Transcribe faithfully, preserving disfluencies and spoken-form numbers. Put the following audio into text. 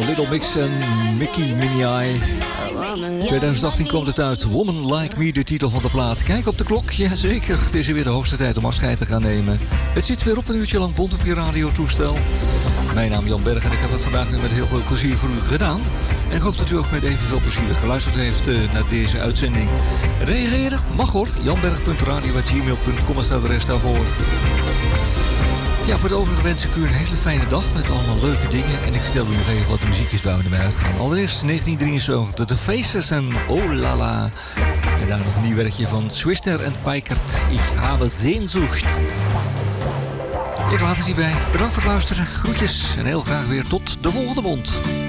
Little Mix en Mickey Minnie. twintig achttien komt het uit. Woman Like Me, de titel van de plaat. Kijk op de klok. Jazeker, het is weer de hoogste tijd om afscheid te gaan nemen. Het zit weer op een uurtje lang bond op je radiotoestel. Mijn naam is Jan Berg en ik heb het vandaag weer met heel veel plezier voor u gedaan. En ik hoop dat u ook met evenveel plezier geluisterd heeft uh, naar deze uitzending. Reageren? Mag hoor. janberg punt radio apenstaartje gmail punt com is de adres daarvoor. Ja, voor de overige wens ik u een hele fijne dag met allemaal leuke dingen. En ik vertel u nog even wat de muziek is waar we ermee uitgaan. Allereerst negentien drieënzeventig, The Faces en Oh La La. En daar nog een nieuw werkje van Swisner en Peikert. Ik habe Sehnsucht. Ik laat het hierbij. Bedankt voor het luisteren. Groetjes en heel graag weer tot de volgende mond.